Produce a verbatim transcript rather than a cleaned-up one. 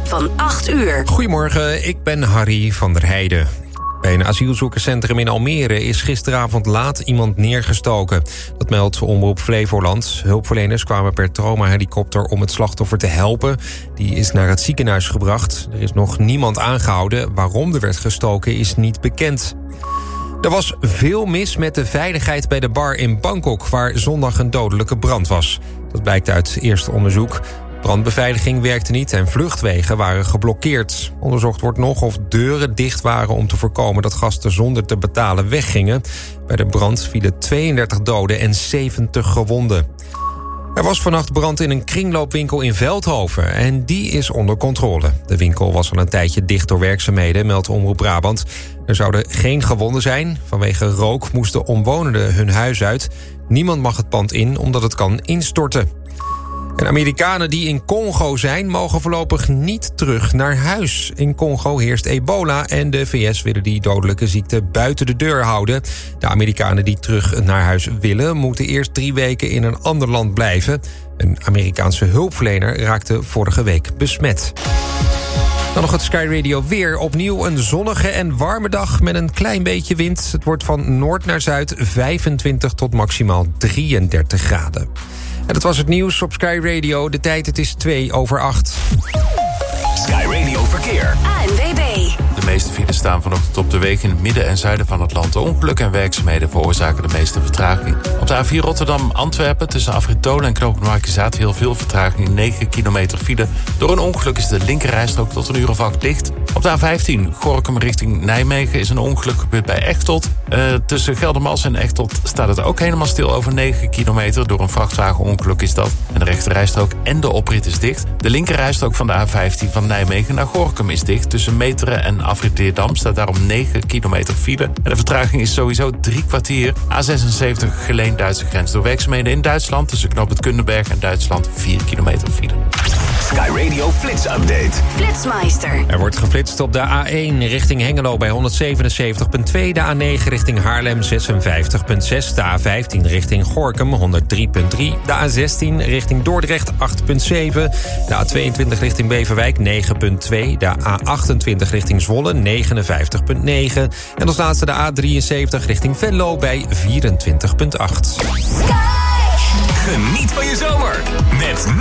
van acht uur. Goedemorgen, ik ben Harry van der Heijden. Bij een asielzoekerscentrum in Almere is gisteravond laat iemand neergestoken. Dat meldt Omroep Flevoland. Hulpverleners kwamen per traumahelikopter om het slachtoffer te helpen. Die is naar het ziekenhuis gebracht. Er is nog niemand aangehouden. Waarom er werd gestoken is niet bekend. Er was veel mis met de veiligheid bij de bar in Bangkok, waar zondag een dodelijke brand was. Dat blijkt uit eerste onderzoek. Brandbeveiliging werkte niet en vluchtwegen waren geblokkeerd. Onderzocht wordt nog of deuren dicht waren om te voorkomen dat gasten zonder te betalen weggingen. Bij de brand vielen tweeëndertig doden en zeventig gewonden. Er was vannacht brand in een kringloopwinkel in Veldhoven en die is onder controle. De winkel was al een tijdje dicht door werkzaamheden, meldt Omroep Brabant. Er zouden geen gewonden zijn. Vanwege rook moesten omwonenden hun huis uit. Niemand mag het pand in omdat het kan instorten. En Amerikanen die in Congo zijn, mogen voorlopig niet terug naar huis. In Congo heerst ebola en de V S willen die dodelijke ziekte buiten de deur houden. De Amerikanen die terug naar huis willen, moeten eerst drie weken in een ander land blijven. Een Amerikaanse hulpverlener raakte vorige week besmet. Dan nog het Sky Radio weer. Opnieuw een zonnige en warme dag met een klein beetje wind. Het wordt van noord naar zuid vijfentwintig tot maximaal drieëndertig graden. En dat was het nieuws op Sky Radio. De tijd, het is twee over acht. Sky Radio Verkeer. A N W B. De meeste files staan vanochtend op de wegen in het midden en zuiden van het land. Ongelukken en werkzaamheden veroorzaken de meeste vertraging. Op de A vier Rotterdam-Antwerpen tussen Afrit Tolen en Knoop Markizaat heel veel vertraging. negen kilometer file. Door een ongeluk is de linkerrijstrook tot een uur of acht dicht. Op de A vijftien Gorinchem richting Nijmegen is een ongeluk gebeurd bij Echteld. Uh, tussen Geldermals en Echteld staat het ook helemaal stil over negen kilometer. Door een vrachtwagenongeluk is dat. En de rechterrijstrook en de oprit is dicht. De linkerrijstrook van de A vijftien van Nijmegen naar Gorinchem is dicht. Tussen Meteren en Afrit Leerdam staat daarom negen kilometer file. En de vertraging is sowieso drie kwartier. A zesenzeventig Geleen-Duitse grens door werkzaamheden in Duitsland. Tussen Knoop het Kundenberg en Duitsland vier kilometer file. Sky Radio Flits Update. Flitsmeister. Er wordt geflitst op de A één richting Hengelo bij honderdzevenenzeventig komma twee. De A negen richting Haarlem zesenvijftig komma zes. De A vijftien richting Gorinchem honderdrie komma drie. De A zestien richting Dordrecht acht komma zeven. De A tweeëntwintig richting Beverwijk negen komma twee. De A achtentwintig richting Zwolle negenenvijftig komma negen. En als laatste de A drieënzeventig richting Venlo bij vierentwintig komma acht. Geniet van je zomer met